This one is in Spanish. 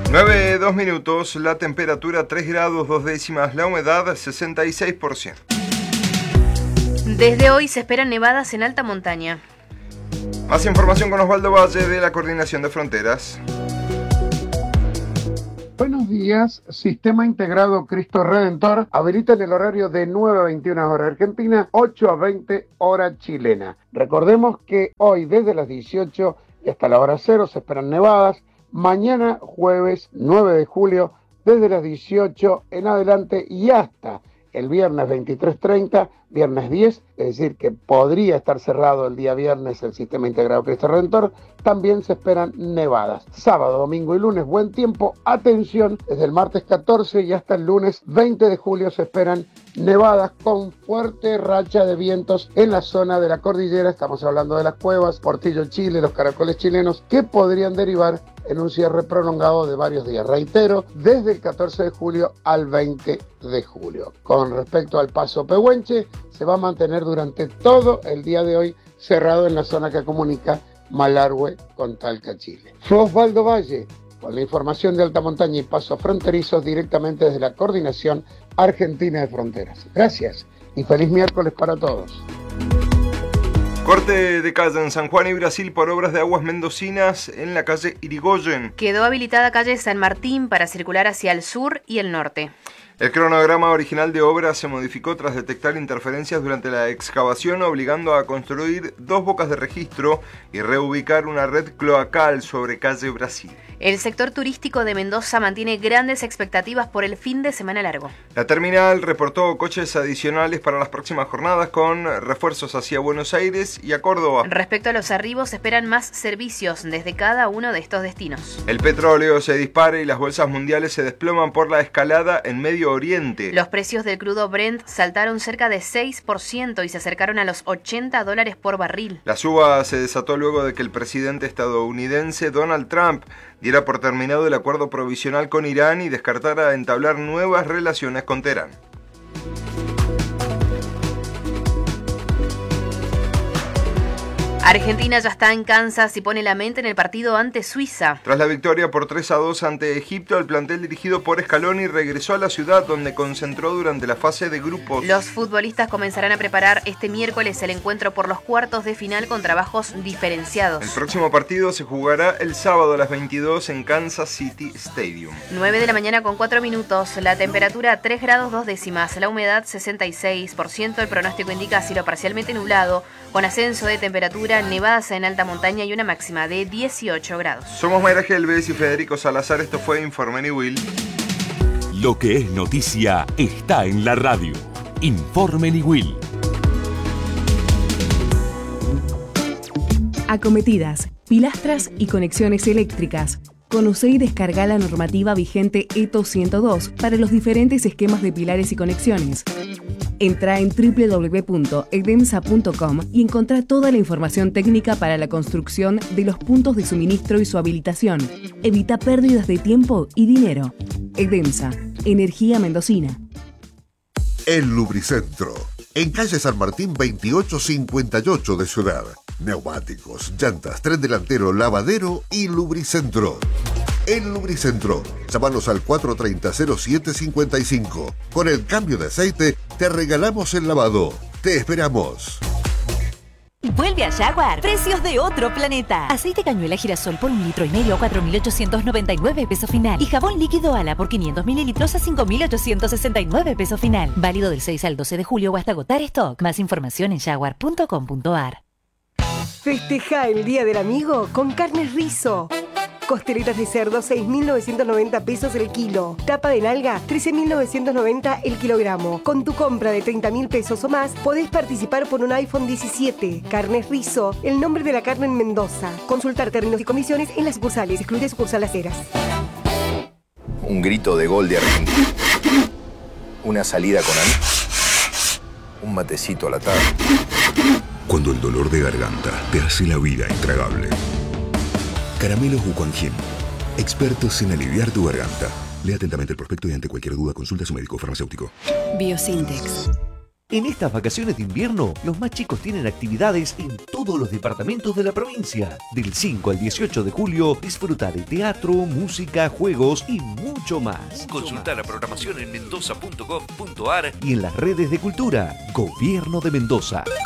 9:02, la temperatura 3 grados 2 décimas, la humedad 66%. Desde hoy se esperan nevadas en alta montaña. Más información con Osvaldo Valle de la Coordinación de Fronteras. Buenos días. Sistema Integrado Cristo Redentor habilita en el horario de 9 a 21 hora argentina, 8 a 20 hora chilena. Recordemos que hoy desde las 18 y hasta la hora 0 se esperan nevadas. Mañana jueves 9 de julio desde las 18 en adelante y hasta el viernes 23:30, viernes 10, es decir que podría estar cerrado el día viernes el Sistema Integrado Cristo Redentor. También se esperan nevadas. Sábado, domingo y lunes, buen tiempo. Atención, desde el martes 14 y hasta el lunes 20 de julio se esperan nevadas con fuerte racha de vientos en la zona de la cordillera. Estamos hablando de las Cuevas, Portillo Chile, los Caracoles chilenos, que podrían derivar en un cierre prolongado de varios días. Reitero, desde el 14 de julio al 20 de julio. Con respecto al paso Pehuenche, se va a mantener durante todo el día de hoy cerrado en la zona que comunica Malargüe con Talca, Chile. Fue Osvaldo Valle con la información de alta montaña y pasos fronterizos directamente desde la Coordinación Argentina de Fronteras. Gracias y feliz miércoles para todos. Corte de calle en San Juan y Brasil por obras de aguas mendocinas en la calle Irigoyen. Quedó habilitada calle San Martín para circular hacia el sur y el norte. El cronograma original de obra se modificó tras detectar interferencias durante la excavación, obligando a construir 2 bocas de registro y reubicar una red cloacal sobre calle Brasil. El sector turístico de Mendoza mantiene grandes expectativas por el fin de semana largo. La terminal reportó coches adicionales para las próximas jornadas con refuerzos hacia Buenos Aires y a Córdoba. Respecto a los arribos, se esperan más servicios desde cada uno de estos destinos. El petróleo se dispara y las bolsas mundiales se desploman por la escalada en Medio Oriente. Los precios del crudo Brent saltaron cerca de 6% y se acercaron a los $80 por barril. La suba se desató luego de que el presidente estadounidense Donald Trump diera por terminado el acuerdo provisional con Irán y descartara entablar nuevas relaciones con Teherán. Argentina ya está en Kansas y pone la mente en el partido ante Suiza. Tras la victoria por 3-2 ante Egipto, el plantel dirigido por Scaloni regresó a la ciudad donde concentró durante la fase de grupos. Los futbolistas comenzarán a preparar este miércoles el encuentro por los cuartos de final con trabajos diferenciados. El próximo partido se jugará el sábado a las 22 en Kansas City Stadium. 9 de la mañana con 4 minutos, la temperatura 3 grados 2 décimas, la humedad 66%, el pronóstico indica cielo parcialmente nublado, con ascenso de temperatura, nevadas en alta montaña y una máxima de 18 grados. Somos Mayra Gelbes y Federico Salazar, esto fue Informe Niwil. Lo que es noticia está en la radio. Informe Niwil. Acometidas, pilastras y conexiones eléctricas. Conoce y descarga la normativa vigente ETO 102 para los diferentes esquemas de pilares y conexiones. Entra en www.edemsa.com y encontrá toda la información técnica para la construcción de los puntos de suministro y su habilitación. Evita pérdidas de tiempo y dinero. Edemsa, energía mendocina. El Lubricentro, en calle San Martín 2858 de Ciudad. Neumáticos, llantas, tren delantero, lavadero y Lubricentro. El Lubricentro. Llámanos al 430-0755. Con el cambio de aceite, te regalamos el lavado. Te esperamos. Vuelve a Jaguar. Precios de otro planeta. Aceite cañuela girasol por 1,5 litros a 4.899 pesos final. Y jabón líquido Ala por 500 mililitros a 5.869 pesos final. Válido del 6 al 12 de julio o hasta agotar stock. Más información en jaguar.com.ar. Festeja el Día del Amigo con Carnes Rizo. Costeletas de cerdo, 6.990 pesos el kilo. Tapa de nalga, 13.990 el kilogramo. Con tu compra de 30.000 pesos o más, podés participar por un iPhone 17. Carnes Rizo, el nombre de la carne en Mendoza. Consultar términos y condiciones en las sucursales. Excluye sucursal Las Heras. Un grito de gol de Argentina. Una salida con un matecito a la tarde. Cuando el dolor de garganta te hace la vida intragable. Caramelos Wuquanjin, expertos en aliviar tu garganta. Lea atentamente el prospecto y ante cualquier duda consulta a su médico farmacéutico. Biosintex. En estas vacaciones de invierno, los más chicos tienen actividades en todos los departamentos de la provincia. Del 5 al 18 de julio, disfruta de teatro, música, juegos y mucho más. Consulta la programación en mendoza.gov.ar y en las redes de cultura. Gobierno de Mendoza.